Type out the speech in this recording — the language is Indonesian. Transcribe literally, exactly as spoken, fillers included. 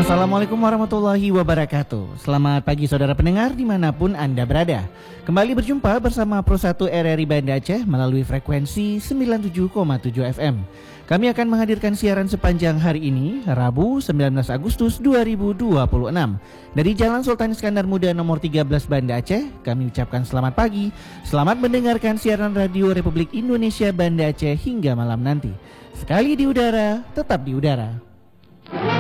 Assalamualaikum warahmatullahi wabarakatuh. Selamat pagi saudara pendengar dimanapun Anda berada. Kembali berjumpa bersama Pro satu R R I Banda Aceh melalui frekuensi sembilan puluh tujuh koma tujuh F M. Kami akan menghadirkan siaran sepanjang hari ini, Rabu sembilan belas Agustus dua ribu dua puluh enam. Dari Jalan Sultan Iskandar Muda nomor tiga belas Banda Aceh, kami ucapkan selamat pagi. Selamat mendengarkan siaran radio Republik Indonesia Banda Aceh hingga malam nanti. Sekali di udara, tetap di udara.